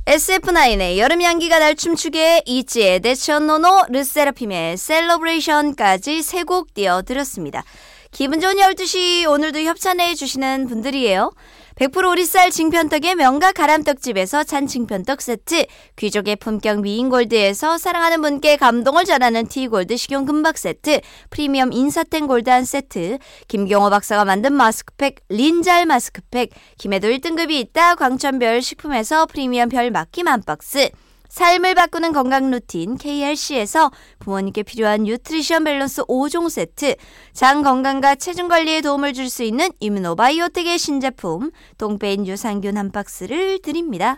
SF9의 여름 향기가 날 춤추게, 이지의 데션노노, 르세라핌의 셀러브레이션까지 세 곡 띄워드렸습니다. 기분 좋은 12시, 오늘도 협찬해 주시는 분들이에요. 100% 오리쌀 징편떡의 명가 가람떡집에서 찬 징편떡 세트, 귀족의 품격 미인골드에서 사랑하는 분께 감동을 전하는 티골드 식용 금박 세트, 프리미엄 인사템 골드 한 세트, 김경호 박사가 만든 마스크팩 린잘 마스크팩, 김해도 1등급이 있다 광천별 식품에서 프리미엄 별 맡김 한 박스, 삶을 바꾸는 건강 루틴 KRC에서 부모님께 필요한 뉴트리션 밸런스 5종 세트, 장 건강과 체중 관리에 도움을 줄 수 있는 이뮤노바이오텍의 신제품 똥배인 유산균 한 박스를 드립니다.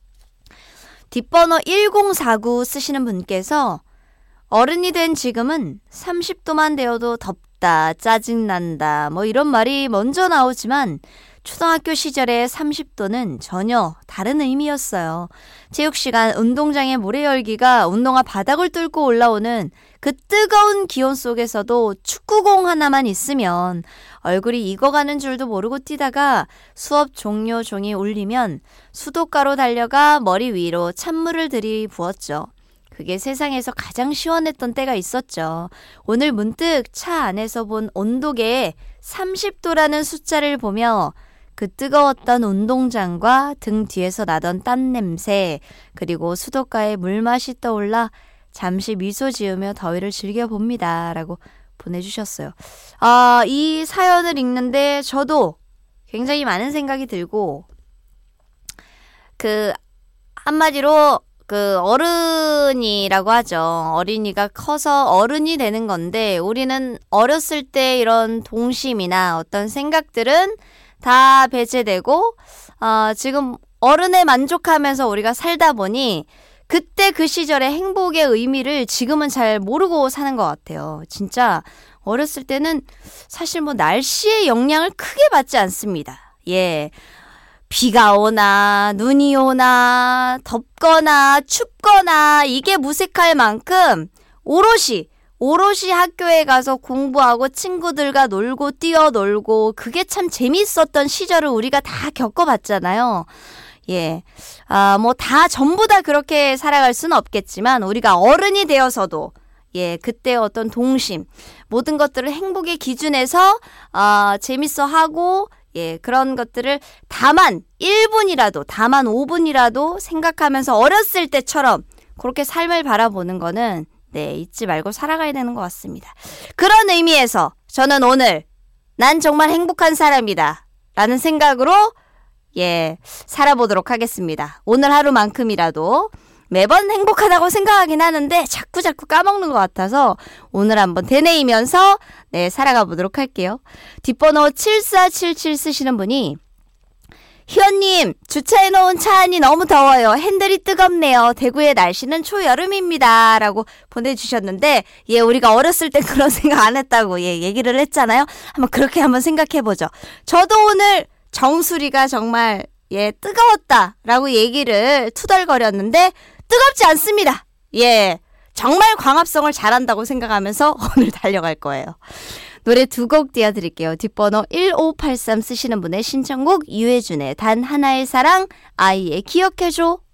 뒷번호 1049 쓰시는 분께서 어른이 된 지금은 30도만 되어도 덥다, 짜증난다 뭐 이런 말이 먼저 나오지만 초등학교 시절의 30도는 전혀 다른 의미였어요. 체육시간 운동장의 모래열기가 운동화 바닥을 뚫고 올라오는 그 뜨거운 기온 속에서도 축구공 하나만 있으면 얼굴이 익어가는 줄도 모르고 뛰다가 수업 종료 종이 울리면 수도가로 달려가 머리 위로 찬물을 들이부었죠. 그게 세상에서 가장 시원했던 때가 있었죠. 오늘 문득 차 안에서 본 온도계에 30도라는 숫자를 보며 그 뜨거웠던 운동장과 등 뒤에서 나던 땀 냄새, 그리고 수도가의 물맛이 떠올라 잠시 미소 지으며 더위를 즐겨봅니다. 라고 보내주셨어요. 이 사연을 읽는데 저도 굉장히 많은 생각이 들고, 한마디로 어른이라고 하죠. 어린이가 커서 어른이 되는 건데, 우리는 어렸을 때 이런 동심이나 어떤 생각들은 다 배제되고 지금 어른에 만족하면서 우리가 살다 보니 그때 그 시절의 행복의 의미를 지금은 잘 모르고 사는 것 같아요. 진짜 어렸을 때는 사실 날씨의 영향을 크게 받지 않습니다. 예, 비가 오나 눈이 오나 덥거나 춥거나 이게 무색할 만큼 오롯이 학교에 가서 공부하고 친구들과 놀고 뛰어놀고 그게 참 재밌었던 시절을 우리가 다 겪어봤잖아요. 예, 다 전부 다 그렇게 살아갈 수는 없겠지만 우리가 어른이 되어서도 그때 어떤 동심, 모든 것들을 행복의 기준에서 재밌어하고 그런 것들을 다만 1분이라도, 다만 5분이라도 생각하면서 어렸을 때처럼 그렇게 삶을 바라보는 거는 잊지 말고 살아가야 되는 것 같습니다. 그런 의미에서 저는 오늘 난 정말 행복한 사람이다 라는 생각으로 살아보도록 하겠습니다. 오늘 하루만큼이라도. 매번 행복하다고 생각하긴 하는데 자꾸 까먹는 것 같아서 오늘 한번 되뇌이면서 살아가 보도록 할게요. 뒷번호 7477 쓰시는 분이, 희연님, 주차해놓은 차 안이 너무 더워요. 핸들이 뜨겁네요. 대구의 날씨는 초여름입니다. 라고 보내주셨는데, 우리가 어렸을 때 그런 생각 안 했다고 얘기를 했잖아요. 한번 생각해보죠. 저도 오늘 정수리가 정말 뜨거웠다 라고 얘기를 투덜거렸는데 뜨겁지 않습니다. 정말 광합성을 잘한다고 생각하면서 오늘 달려갈 거예요. 노래 두 곡 띄워드릴게요. 뒷번호 1583 쓰시는 분의 신청곡, 유해준의 단 하나의 사랑, 아이의 기억해줘.